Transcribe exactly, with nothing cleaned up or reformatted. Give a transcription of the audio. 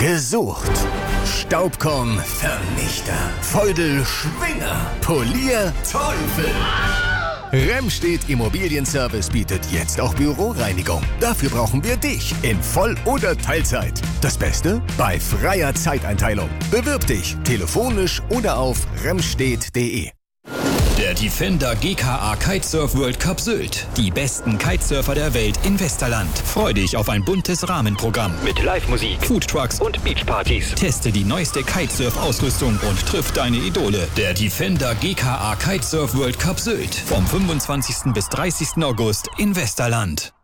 Gesucht. Staubkorn Vernichter. Feudel Schwinger. Polier Teufel. Remstedt Immobilienservice bietet jetzt auch Büroreinigung. Dafür brauchen wir dich in Voll- oder Teilzeit. Das Beste? Bei freier Zeiteinteilung. Bewirb dich telefonisch oder auf remstedt punkt de. Der Defender G K A Kitesurf World Cup Sylt. Die besten Kitesurfer der Welt in Westerland. Freu dich auf ein buntes Rahmenprogramm mit Live-Musik, Foodtrucks und Beachpartys. Teste die neueste Kitesurf-Ausrüstung und triff deine Idole. Der Defender G K A Kitesurf World Cup Sylt. Vom fünfundzwanzigsten bis dreißigsten August in Westerland.